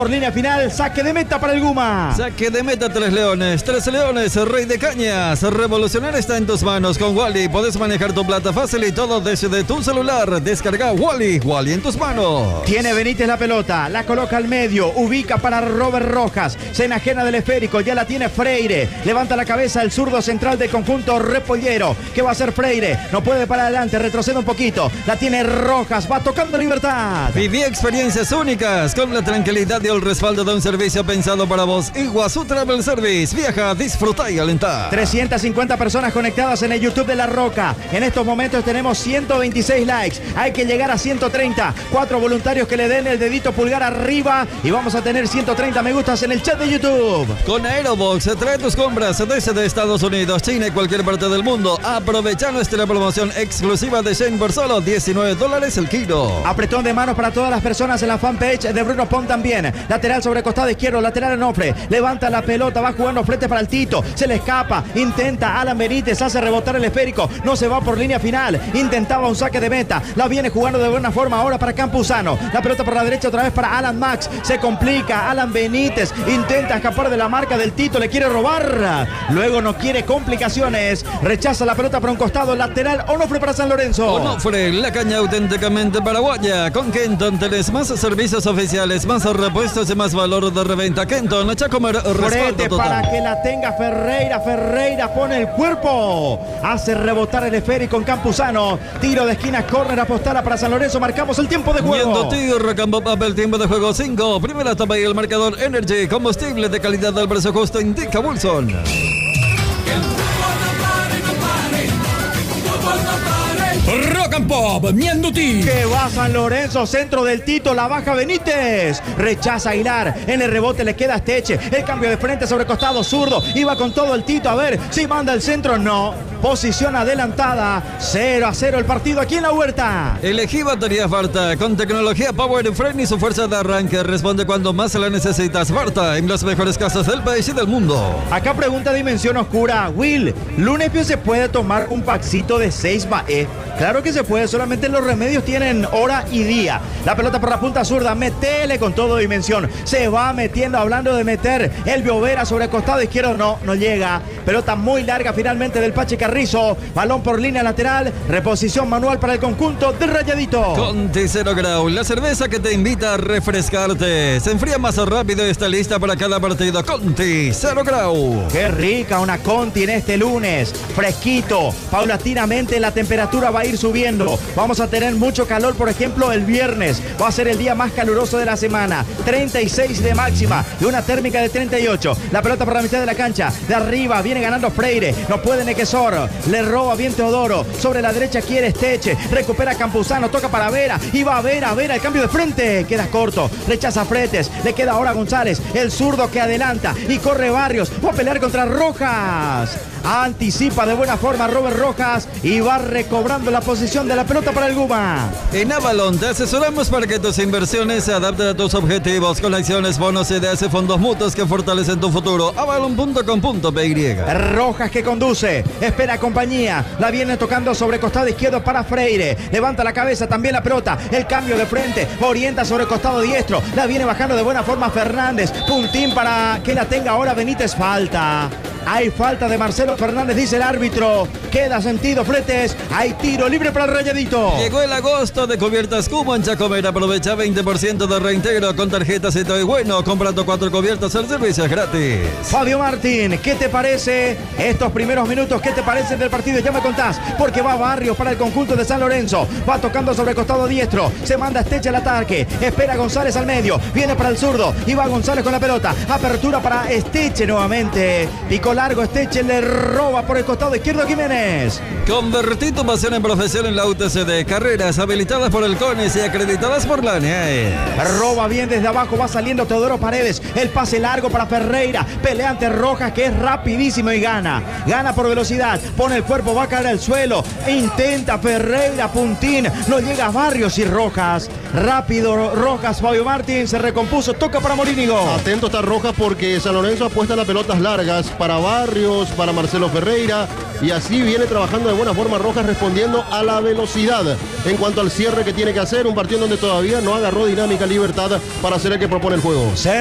Por línea final, saque de meta para el Guma. Saque de meta Tres Leones, Rey de Cañas. Revolucionar está en tus manos con Wally. Puedes manejar tu plata fácil y todo desde tu celular. Descarga Wally en tus manos. Tiene Benítez la pelota, la coloca al medio, ubica para Robert Rojas. Se enajena del esférico, ya la tiene Freire. Levanta la cabeza el zurdo central del conjunto repollero. ¿Qué va a hacer Freire? No puede para adelante, retrocede un poquito. La tiene Rojas, va tocando Libertad. Viví experiencias únicas con la tranquilidad y el respaldo de un servicio pensado para vos. Iguazú Travel Service. Viaja, disfruta y alentar. 350 personas conectadas en el YouTube de La Roca. En estos momentos tenemos 126 likes. Hay que llegar a 130. 4 voluntarios que le den el dedito pulgar arriba. Y vamos a tener 130 me gustas en el chat de YouTube. Con Aerobox, trae tus compras desde Estados Unidos, China y cualquier parte del mundo. Aprovecha nuestra promoción exclusiva de Shane por solo $19 el kilo. Apretón de manos para todas las personas en la fanpage de Bruno Pont también. Lateral sobre costado izquierdo, lateral Onofre. Levanta la pelota, va jugando frente para el Tito. Se le escapa, intenta Alan Benítez, hace rebotar el esférico. No se va por línea final. Intentaba un saque de meta. La viene jugando de buena forma ahora para Campuzano. La pelota por la derecha otra vez para Alan Max. Se complica, Alan Benítez intenta escapar de la marca del Tito, le quiere robar. Luego no quiere complicaciones. Rechaza la pelota por un costado, lateral Onofre para San Lorenzo. Onofre, la caña auténticamente paraguaya. Con Kenton tenés más servicios oficiales, más repuestos y más valor de reventa. Kenton, echa a comer Frente para que la tenga Ferreira. Ferreira pone el cuerpo. Hace rebotar el esférico en Campuzano. Tiro de esquina, córner, apostada para San Lorenzo. Marcamos el tiempo de juego. Viendo tiro, campo, papel, tiempo de juego 5. Primera etapa y el marcador Energy. Combustible de calidad del precio justo, indica Wilson. Rock and Pop, Mianduti. Que va San Lorenzo, centro del Tito, la baja Benítez. Rechaza Aguilar, en el rebote le queda Esteche. El cambio de frente sobre costado zurdo. Iba con todo el Tito, a ver si manda el centro, no. Posición adelantada, 0-0 el partido aquí en la Huerta. Elegí batería Varta, con tecnología Power Frame y su fuerza de arranque. Responde cuando más la necesitas. Varta, en las mejores casas del país y del mundo. Acá pregunta Dimensión Oscura. Will, ¿lunes se puede tomar un paxito de 6 BAE? Claro que se puede, solamente los remedios tienen hora y día. La pelota por la punta zurda, metele con todo Dimensión. Se va metiendo, hablando de meter. El Biovera sobre el costado izquierdo, no llega. Pelota muy larga finalmente del Pache Carrizo. Balón por línea lateral. Reposición manual para el conjunto de Rayadito. Conti 0 Grau, la cerveza que te invita a refrescarte. Se enfría más rápido y está lista para cada partido. Conti 0 Grau. Qué rica una Conti en este lunes. Fresquito. Paulatinamente la temperatura va a ir subiendo. Vamos a tener mucho calor, por ejemplo, el viernes. Va a ser el día más caluroso de la semana. 36 de máxima y una térmica de 38. La pelota por la mitad de la cancha. De arriba viene ganando Freire. No puede Nequesor. Le roba bien Teodoro. Sobre la derecha quiere Esteche. Recupera Campuzano. Toca para Vera. Y va a Vera. El cambio de frente. Queda corto. Rechaza Fretes. Le queda ahora González. El zurdo que adelanta. Y corre Barrios. Va a pelear contra Rojas. Anticipa de buena forma Robert Rojas. Y va recobrando la posición de la pelota para el Guma. En Avalon te asesoramos para que tus inversiones se adapten a tus objetivos con acciones, bonos, ideas y fondos mutuos que fortalecen tu futuro. Avalon.com.py. Rojas que conduce, espera compañía, la viene tocando sobre costado izquierdo para Freire, levanta la cabeza también la pelota, el cambio de frente, orienta sobre costado diestro, la viene bajando de buena forma Fernández, puntín para que la tenga ahora Benítez, falta. Hay falta de Marcelo Fernández, dice el árbitro. Queda sentido Fretes. Hay tiro libre para el Rayadito. Llegó el agosto de cubiertas Cubo en Chacomer. Aprovecha 20% de reintegro con tarjetas y todo bueno. Comprando 4 cubiertas, el servicio es gratis. Fabio Martín, ¿qué te parece estos primeros minutos? ¿Qué te parece del partido? Ya me contás. Porque va Barrios para el conjunto de San Lorenzo. Va tocando sobre costado diestro. Se manda Esteche al ataque. Espera González al medio. Viene para el zurdo. Y va González con la pelota. Apertura para Esteche nuevamente. Picó largo Esteche, le roba por el costado izquierdo Jiménez. Convertí tu pasión en profesión en la UTCD. Carreras habilitadas por el CONIS y acreditadas por la ANEAE. Roba bien desde abajo, va saliendo Teodoro Paredes. El pase largo para Ferreira. Pelea ante Rojas, que es rapidísimo y gana. Gana por velocidad. Pone el cuerpo, va a caer al suelo. Intenta Ferreira, puntín. No llega a Barrios y Rojas. Rápido Rojas, Fabio Martín se recompuso. Toca para Morínigo. Atento está Rojas porque San Lorenzo apuesta las pelotas largas para Barrios, para Marcelo Ferreira, y así viene trabajando de buena forma Rojas, respondiendo a la velocidad en cuanto al cierre que tiene que hacer, un partido donde todavía no agarró dinámica Libertad para ser el que propone el juego.